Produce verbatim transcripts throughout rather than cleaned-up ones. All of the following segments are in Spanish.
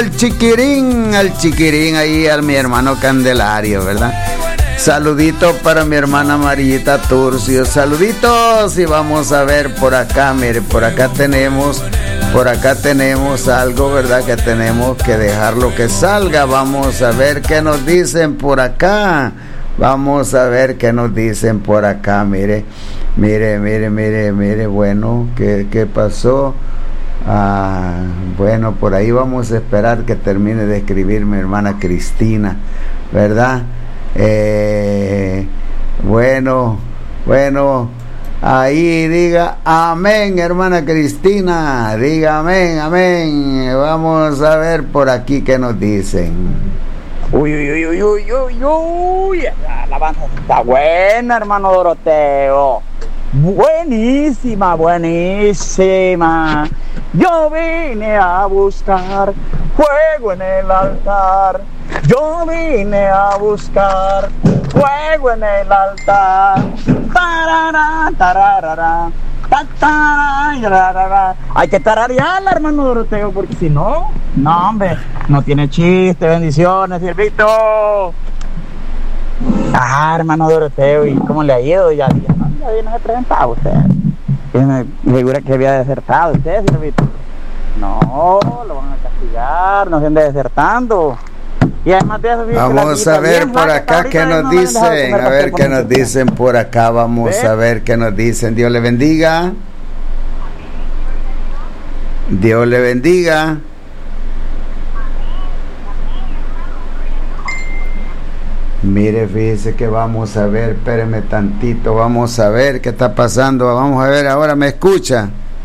El chiquirín, al chiquirín ahí, a mi hermano Candelario, ¿verdad? Saluditos para mi hermana Marillita Turcio. Saluditos y vamos a ver por acá, mire, por acá tenemos, por acá tenemos algo, ¿verdad? Que tenemos que dejarlo que salga. Vamos a ver qué nos dicen por acá. Vamos a ver qué nos dicen por acá, mire, mire, mire, mire, mire, bueno, ¿qué, qué pasó? Ah, bueno, por ahí vamos a esperar que termine de escribir mi hermana Cristina, ¿verdad? Eh, bueno, bueno, ahí diga amén, hermana Cristina, diga amén, amén. Vamos a ver por aquí qué nos dicen. Uy, uy, uy, uy, uy, uy, uy, la alabanza está buena, hermano Doroteo. Buenísima, buenísima. Yo vine a buscar fuego en el altar. Yo vine a buscar fuego en el altar. Tarara, tarara, tarara. Hay que tararearla, hermano Doroteo, porque si no, no, hombre, no tiene chiste. Bendiciones, siervito. Ah, hermano Doroteo, ¿y cómo le ha ido? Ya, ya, ya viene presentado usted. Me figura que había desertado usted, siervito. No, lo van a castigar, no se ande desertando. Y además de eso, vamos a ver por acá qué nos dicen, a ver qué nos dicen por acá, vamos a ver qué nos dicen. Dios le bendiga. Dios le bendiga. Mire, fíjese que vamos a ver, espéreme tantito, vamos a ver qué está pasando, vamos a ver, ahora me escucha.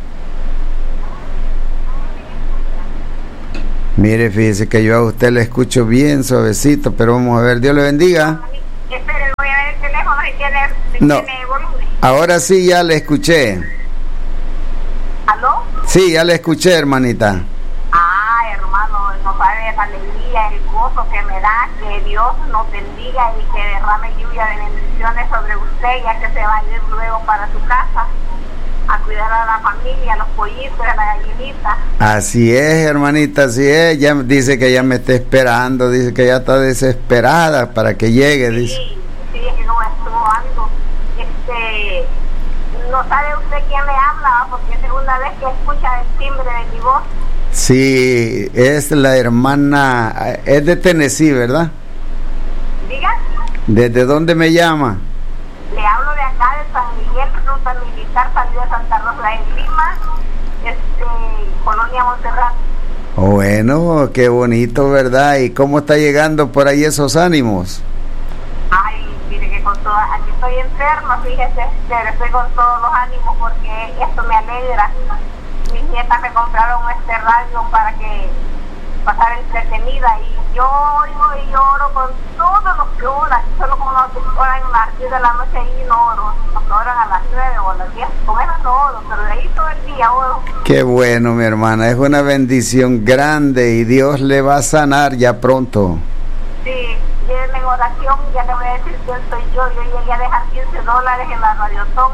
Mire, fíjese que yo a usted le escucho bien suavecito, pero vamos a ver, Dios le bendiga. Espere, voy a ver el teléfono si tiene, si no. tiene volumen. Ahora sí ya le escuché. ¿Aló? Sí, ya le escuché, hermanita. Ah, hermano, no sabe la alegría, el gozo que me da, que Dios nos bendiga y que derrame lluvia de bendiciones sobre usted, ya que se va a ir luego para su casa a cuidar a la familia, a los pollitos, a la gallinita. Así es, hermanita, así es. Ya dice que ya me está esperando, dice que ya está desesperada para que llegue, sí, dice. Sí, es que no estuvo ando. Este, no sabe usted quién le habla, porque es segunda vez que escucha el timbre de mi voz. Sí, es la hermana, es de Tennessee, ¿verdad? Diga. ¿Desde dónde me llama? Le hablo de acá de San Miguel, ruta militar, salida de Santa Rosa en Lima, este, Colonia Montserrat. Bueno, qué bonito, ¿verdad? ¿Y cómo está llegando por ahí esos ánimos? Ay, mire que con toda, aquí estoy enferma, fíjese, pero estoy con todos los ánimos porque esto me alegra. Mis nietas me compraron este radio para que pasara entretenida y yo oigo y lloro con todos los que oran, solo con los que oran a las diez de la noche ahí no oro, los que oran a las nueve o a las diez, con eso no oro, pero de ahí todo el día oro. Qué bueno, mi hermana, es una bendición grande y Dios le va a sanar ya pronto. Sí, llévenme en oración, ya le voy a decir quién soy yo, yo llegué a dejar quince dólares en la Radiotón.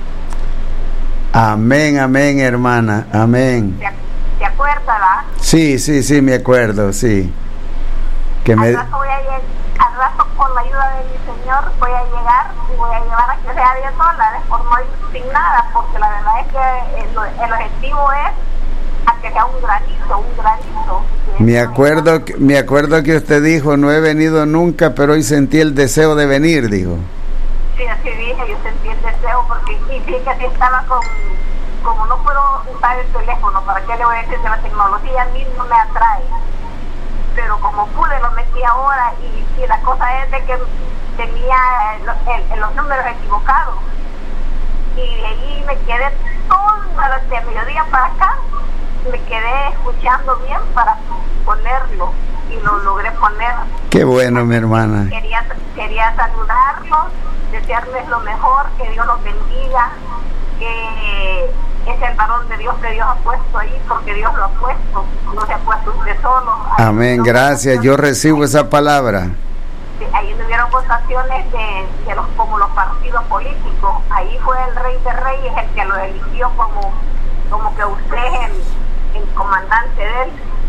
Amén, amén, hermana, amén. ¿Se acuerda, verdad? Sí, sí, sí, me acuerdo, sí. Que al, me... rato voy a llegar, al rato con la ayuda de mi Señor voy a llegar y voy a llevar a que sea diez dólares por no ir sin nada, porque la verdad es que el, el objetivo es a que sea un granito, un granito. Me acuerdo, que, me acuerdo que usted dijo, no he venido nunca, pero hoy sentí el deseo de venir, dijo. Sí, así dije, yo sentí el deseo, porque y sí que así estaba con, como no puedo usar el teléfono, ¿para qué le voy a decir que la tecnología a mí no me atrae? Pero como pude lo metí ahora y, y la cosa es de que tenía el, el, los números equivocados y de ahí me quedé todo de mediodía para acá, me quedé escuchando bien para ponerlo y lo logré poner. Qué bueno, mi hermana. Quería, quería saludarlos, desearles lo mejor, que Dios los bendiga, que es el varón de Dios que Dios ha puesto ahí, porque Dios lo ha puesto, no se ha puesto usted solo. Amén, no gracias, yo recibo esa palabra. Sí, ahí no hubieron votaciones de, de los como los partidos políticos, ahí fue el rey de reyes el que lo eligió como, como que usted es el, el comandante de él.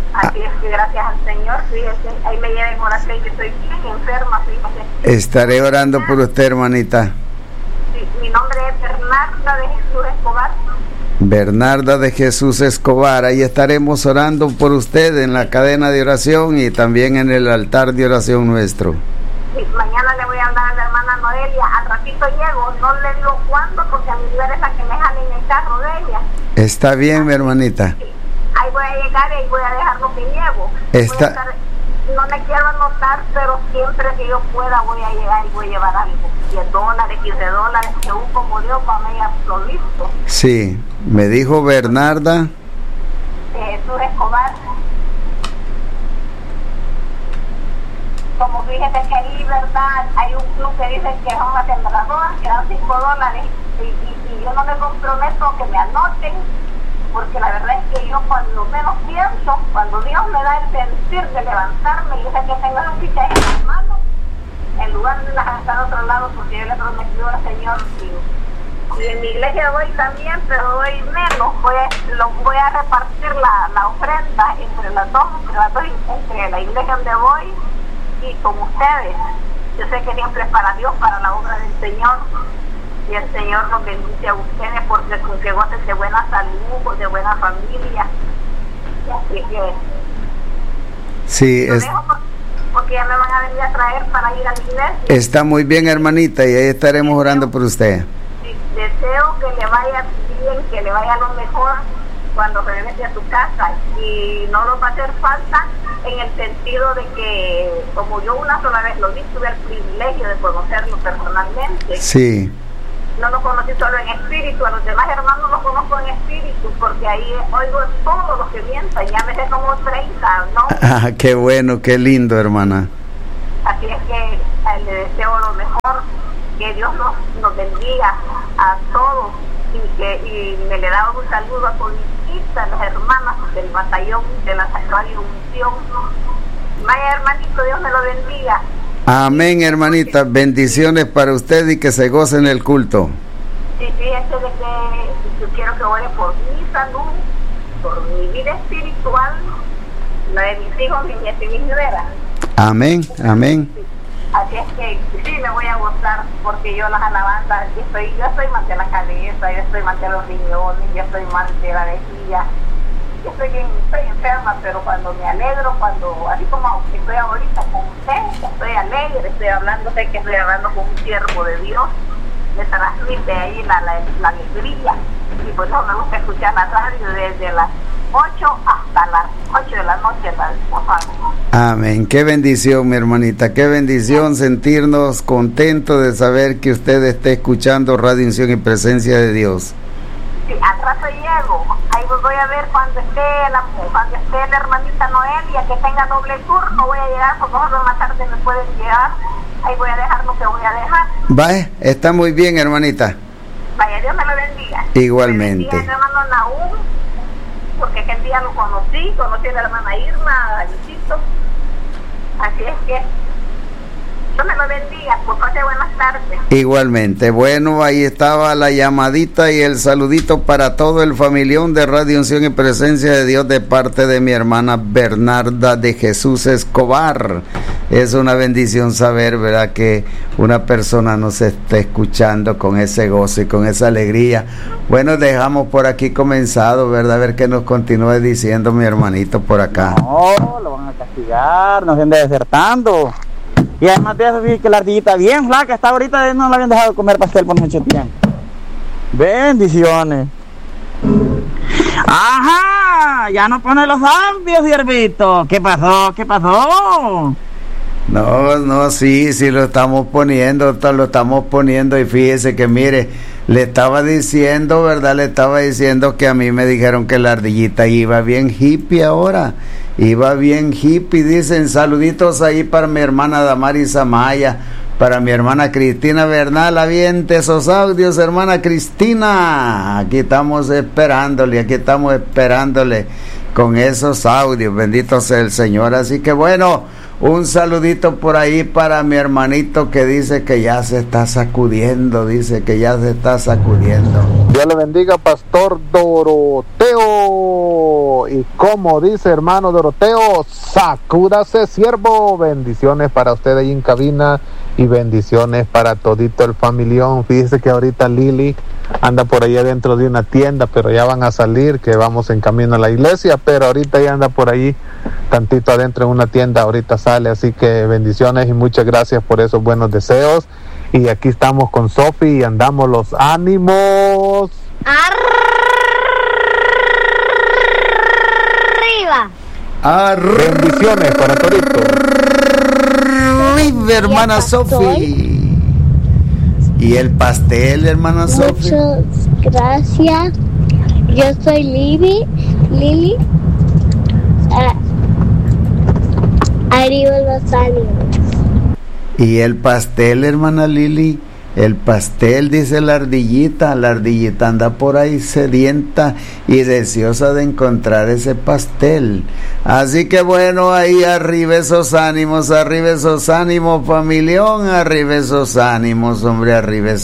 Así es que gracias al Señor, fíjese, ahí me lleva en oración, yo estoy bien enferma, fíjese. Estaré orando por usted, hermanita. Sí, mi nombre es Bernarda de Jesús Escobar. Bernarda de Jesús Escobar, ahí estaremos orando por usted en la cadena de oración y también en el altar de oración nuestro. Sí, mañana le voy a hablar a la hermana Noelia, al ratito llego, no le digo cuándo porque a mi mujer es la que me jala en el carro de ella. Está bien, mi hermanita. Sí. Ahí voy a llegar y voy a dejar lo que llevo. Está... Estar, no me quiero anotar, pero siempre que yo pueda voy a llegar y voy a llevar algo. diez dólares, quince dólares, según como Dios para mí lo listo. Sí, me dijo Bernarda. De Jesús Escobar. Como fíjate que ahí, ¿verdad? Hay un club que dice que son las sembradoras, que dan cinco dólares. Y, y, y yo no me comprometo a que me anoten. Porque la verdad es que yo cuando menos pienso, cuando Dios me da el sentir de levantarme, yo sé que tengo las fichas en las manos, en lugar de las gastar a otro lado, porque yo le prometí al Señor, y, y en mi iglesia doy también, pero doy menos, voy a, lo, voy a repartir la, la ofrenda entre las dos, entre las dos, entre la iglesia donde voy y con ustedes. Yo sé que siempre es para Dios, para la obra del Señor. Y el Señor los bendice a ustedes porque con que gocen de buena salud, de buena familia. Y así que... Sí, lo es... dejo porque, porque ya me van a venir a traer para ir a la iglesia. Está muy bien, hermanita, y ahí estaremos orando por usted. Sí, deseo que le vaya bien, que le vaya lo mejor cuando regrese a su casa. Y no nos va a hacer falta en el sentido de que, como yo una sola vez lo vi, tuve el privilegio de conocerlo personalmente. Sí. No lo conocí solo en espíritu, a los demás hermanos los conozco en espíritu, porque ahí oigo todos los que mientan, ya me sé como treinta, ¿no? Ah, qué bueno, qué lindo, hermana. Así es que eh, le deseo lo mejor, que Dios nos, nos bendiga a todos, y que y me le da un saludo a todititas las hermanas del batallón de la Radio Unción. Vaya hermanito, Dios me lo bendiga. Amén, hermanita, bendiciones para usted y que se goce en el culto. Sí, fíjese de que yo quiero que ore por mi salud, por mi vida espiritual, la de mis hijos, mis nietos y mis nueras. Amén, amén. Sí. Así es que sí me voy a gozar porque yo las alabanzas, yo estoy, yo estoy mal de la cabeza, yo estoy mal de los riñones, yo estoy mal de la vejiga. Yo estoy, bien, estoy enferma, pero cuando me alegro, cuando, así como estoy ahorita con usted, estoy alegre, estoy hablando, sé que estoy hablando con un siervo de Dios, me transmite ahí la, la, la alegría, y por eso me gusta escuchar la radio desde las ocho hasta las ocho de la noche. La, Amén, qué bendición, mi hermanita, qué bendición sentirnos contentos de saber que usted esté escuchando Radio Unción y Presencia de Dios. Sí, al rato llego, ahí voy a ver cuando esté la, cuando esté la hermanita Noelia, que tenga doble turno, voy a llegar, porque nosotros más tarde me pueden llegar, ahí voy a dejar lo que voy a dejar. Vaya, está muy bien, hermanita. Vaya, Dios me lo bendiga. Igualmente. Me bendiga el hermano Naúm, porque aquel día lo conocí, conocí a la hermana Irma, a Luisito, así es que Dios me lo bendiga, pues pase buenas tardes. Igualmente, bueno, ahí estaba la llamadita y el saludito para todo el familión de Radio Unción y Presencia de Dios de parte de mi hermana Bernarda de Jesús Escobar. Es una bendición saber, ¿verdad?, que una persona nos está escuchando con ese gozo y con esa alegría. Bueno, dejamos por aquí comenzado, ¿verdad? A ver qué nos continúa diciendo mi hermanito por acá. No, lo van a castigar, no se ande desertando. Y además de eso, sí, que la ardillita bien flaca está ahorita, no la habían dejado comer pastel por mucho tiempo. Bendiciones. Ajá, ya no pone los cambios, siervito. ¿Qué pasó? ¿Qué pasó? No, no, sí, sí lo estamos poniendo, lo estamos poniendo y fíjese que mire, le estaba diciendo, ¿verdad? Le estaba diciendo que a mí me dijeron que la ardillita iba bien hippie ahora, iba bien hippie, dicen, saluditos ahí para mi hermana Damaris Amaya, para mi hermana Cristina Bernal, aviente esos audios, hermana Cristina, aquí estamos esperándole, aquí estamos esperándole con esos audios, bendito sea el Señor, así que bueno, un saludito por ahí para mi hermanito que dice que ya se está sacudiendo, dice que ya se está sacudiendo. Dios le bendiga, Pastor Doroteo. siervo. Y como dice hermano Doroteo, sacúdase siervo. Bendiciones para usted ahí en cabina y bendiciones para todito el familión. Fíjese que ahorita Lili anda por ahí adentro de una tienda, pero ya van a salir, que vamos en camino a la iglesia, pero ahorita ya anda por ahí tantito adentro en una tienda, ahorita sale, así que bendiciones y muchas gracias por esos buenos deseos. Y aquí estamos con Sofi y andamos los ánimos arriba. Arr- bendiciones para todito. Arriba, hermana Sofi. Y el pastel, hermana Sofi. Muchas gracias. Yo soy Lili. Lili. Ah, arriba los ánimos. Y el pastel, hermana Lili. El pastel, dice la ardillita. La ardillita anda por ahí sedienta y deseosa de encontrar ese pastel. Así que bueno, ahí arriba esos ánimos, arriba esos ánimos, familión, arriba esos ánimos, hombre, arriba esos